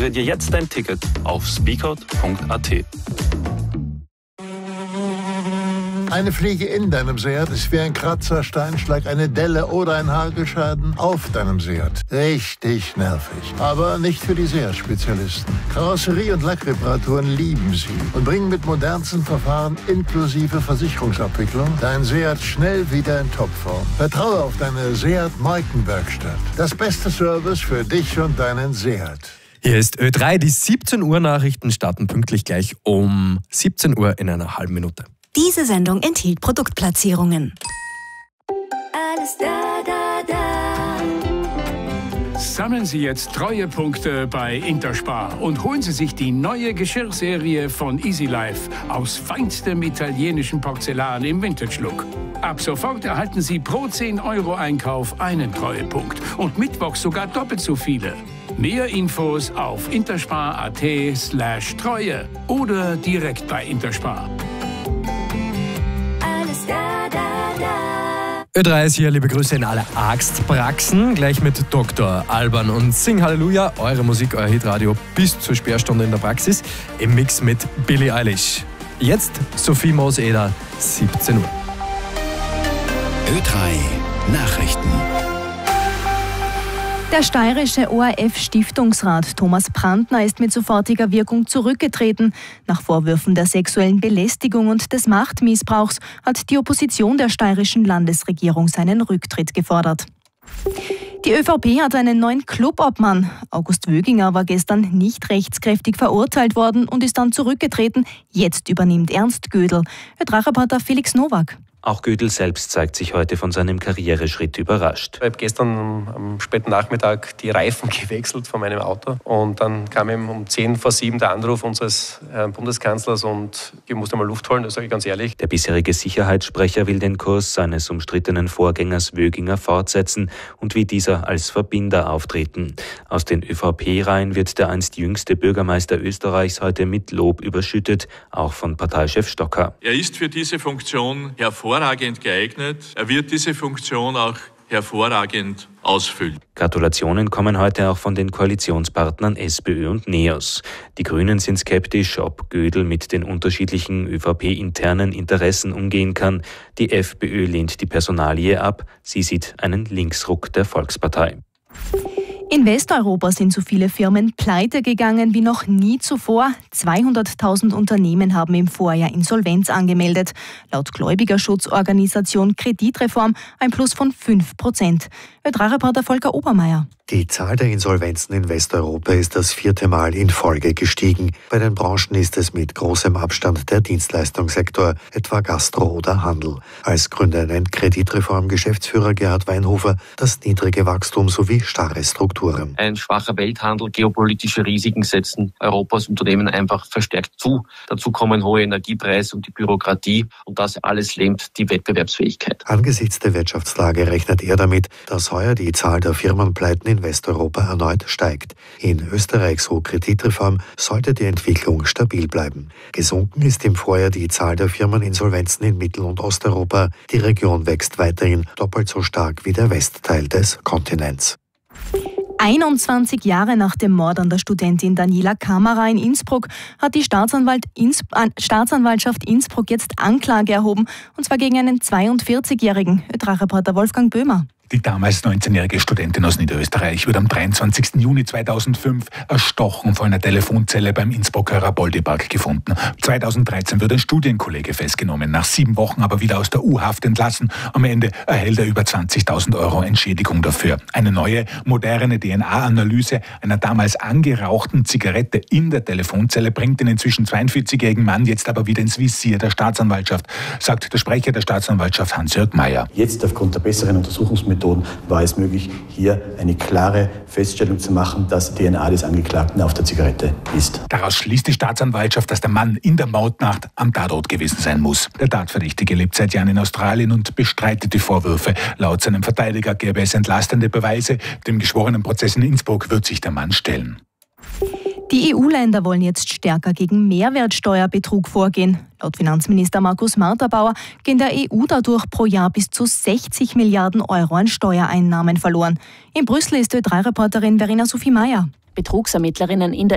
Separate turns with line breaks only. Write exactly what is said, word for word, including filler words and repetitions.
Reserviere dir jetzt dein Ticket auf speakout punkt a t.
Eine Fliege in deinem Seat ist wie ein Kratzer, Steinschlag, eine Delle oder ein Hagelschaden auf deinem Seat. Richtig nervig. Aber nicht für die Seat-Spezialisten. Karosserie- und Lackreparaturen lieben sie und bringen mit modernsten Verfahren inklusive Versicherungsabwicklung dein Seat schnell wieder in Topform. Vertraue auf deine Seat-Markenwerkstatt. Das beste Service für dich und deinen Seat.
Hier ist Ö drei, die siebzehn Uhr Nachrichten starten pünktlich gleich um siebzehn Uhr in einer halben Minute.
Diese Sendung enthielt Produktplatzierungen.
Alles da, da, da. Sammeln Sie jetzt Treuepunkte bei Interspar und holen Sie sich die neue Geschirrserie von Easy Life aus feinstem italienischem Porzellan im Vintage-Look. Ab sofort erhalten Sie pro zehn Euro Einkauf einen Treuepunkt und mittwochs sogar doppelt so viele. Mehr Infos auf interspar.at slash Treue oder direkt bei Interspar.
Ö drei ist hier, liebe Grüße in alle Arztpraxen, gleich mit Doktor Alban und Sing Halleluja, eure Musik, euer Hitradio bis zur Sperrstunde in der Praxis, im Mix mit Billie Eilish. Jetzt Sophie Moos-Eder, siebzehn Uhr.
Ö drei Nachrichten.
Der steirische O R F-Stiftungsrat Thomas Brandner ist mit sofortiger Wirkung zurückgetreten. Nach Vorwürfen der sexuellen Belästigung und des Machtmissbrauchs hat die Opposition der steirischen Landesregierung seinen Rücktritt gefordert. Die ÖVP hat einen neuen Clubobmann. August Wöginger war gestern nicht rechtskräftig verurteilt worden und ist dann zurückgetreten. Jetzt übernimmt Ernst Gödel. Ö drei Reporter Felix Nowak.
Auch Gödel selbst zeigt sich heute von seinem Karriereschritt überrascht.
Ich habe gestern am späten Nachmittag die Reifen gewechselt von meinem Auto und dann kam eben um zehn vor sieben der Anruf unseres Herrn Bundeskanzlers und ich musste mal Luft holen, das sage ich ganz ehrlich.
Der bisherige Sicherheitssprecher will den Kurs seines umstrittenen Vorgängers Wöginger fortsetzen und wie dieser als Verbinder auftreten. Aus den ÖVP-Reihen wird der einst jüngste Bürgermeister Österreichs heute mit Lob überschüttet, auch von Parteichef Stocker.
Er ist für diese Funktion hervorragend hervorragend geeignet. Er wird diese Funktion auch hervorragend ausfüllen.
Gratulationen kommen heute auch von den Koalitionspartnern SPÖ und NEOS. Die Grünen sind skeptisch, ob Gödel mit den unterschiedlichen ÖVP-internen Interessen umgehen kann. Die FPÖ lehnt die Personalie ab. Sie sieht einen Linksruck der Volkspartei.
In Westeuropa sind so viele Firmen pleite gegangen wie noch nie zuvor. zweihunderttausend Unternehmen haben im Vorjahr Insolvenz angemeldet. Laut Gläubigerschutzorganisation Kreditreform ein Plus von fünf Prozent. Ö drei Reporter Volker Obermeier.
Die Zahl der Insolvenzen in Westeuropa ist das vierte Mal in Folge gestiegen. Bei den Branchen ist es mit großem Abstand der Dienstleistungssektor, etwa Gastro oder Handel. Als Gründer nennt Kreditreform-Geschäftsführer Gerhard Weinhofer das niedrige Wachstum sowie starre Strukturen.
Ein schwacher Welthandel, geopolitische Risiken setzen Europas Unternehmen einfach verstärkt zu. Dazu kommen hohe Energiepreise und die Bürokratie und das alles lähmt die Wettbewerbsfähigkeit.
Angesichts der Wirtschaftslage rechnet er damit, dass heuer die Zahl der Firmenpleiten in Westeuropa erneut steigt. In Österreich, so Kreditreform, sollte die Entwicklung stabil bleiben. Gesunken ist im Vorjahr die Zahl der Firmeninsolvenzen in Mittel- und Osteuropa. Die Region wächst weiterhin doppelt so stark wie der Westteil des Kontinents.
einundzwanzig Jahre nach dem Mord an der Studentin Daniela Kammerer in Innsbruck hat die Staatsanwalt Inns- äh, Staatsanwaltschaft Innsbruck jetzt Anklage erhoben, und zwar gegen einen zweiundvierzigjährigen. Ö drei Reporter Wolfgang Böhmer.
Die damals neunzehnjährige Studentin aus Niederösterreich wird am dreiundzwanzigsten Juni zweitausendfünf erstochen vor einer Telefonzelle beim Innsbrucker Raboldi-Park gefunden. zweitausenddreizehn wird ein Studienkollege festgenommen, nach sieben Wochen aber wieder aus der U-Haft entlassen. Am Ende erhält er über zwanzigtausend Euro Entschädigung dafür. Eine neue, moderne D N A-Analyse einer damals angerauchten Zigarette in der Telefonzelle bringt den inzwischen zweiundvierzigjährigen Mann jetzt aber wieder ins Visier der Staatsanwaltschaft, sagt der Sprecher der Staatsanwaltschaft Hans-Jörg Mayer.
Jetzt aufgrund der besseren Untersuchungsmethoden war es möglich, hier eine klare Feststellung zu machen, dass die D N A des Angeklagten auf der Zigarette ist.
Daraus schließt die Staatsanwaltschaft, dass der Mann in der Mordnacht am Tatort gewesen sein muss. Der Tatverdächtige lebt seit Jahren in Australien und bestreitet die Vorwürfe. Laut seinem Verteidiger gäbe es entlastende Beweise. Dem Geschworenenprozess in Innsbruck wird sich der Mann stellen.
Die E U-Länder wollen jetzt stärker gegen Mehrwertsteuerbetrug vorgehen. Laut Finanzminister Markus Marterbauer gehen der E U dadurch pro Jahr bis zu sechzig Milliarden Euro an Steuereinnahmen verloren. In Brüssel ist Ö drei Reporterin Verena Sophie Meyer.
Betrugsermittlerinnen in der